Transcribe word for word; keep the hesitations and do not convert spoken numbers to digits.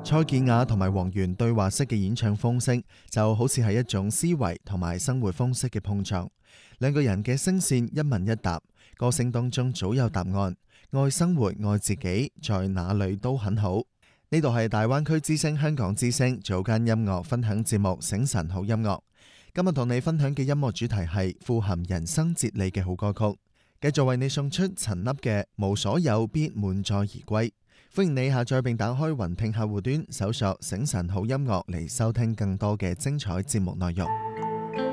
蔡健雅同埋黃源對話式嘅演唱風式，就好似係一種思維同埋生活方式嘅碰撞。兩個人嘅聲線一問一答，歌聲當中早有答案。愛生活，愛自己，在哪裏都很好。呢度係大灣區之聲香港之聲早間音樂分享節目醒晨好音樂。今日同你分享嘅音樂主題係富含人生哲理嘅好歌曲。繼續為你送出陳粒嘅無所有必滿載而歸。歡迎你下載並打開雲聽客戶端，搜索醒晨好音樂嚟收聽更多嘅精彩節目內容。